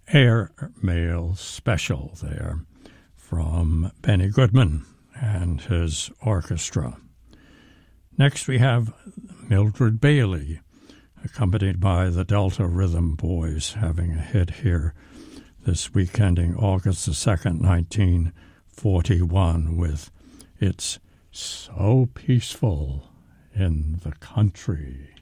Airmail special there from Benny Goodman and his orchestra. Next we have Mildred Bailey, accompanied by the Delta Rhythm Boys, having a hit here this week ending August the 2nd, 1941, with It's So Peaceful in the Country.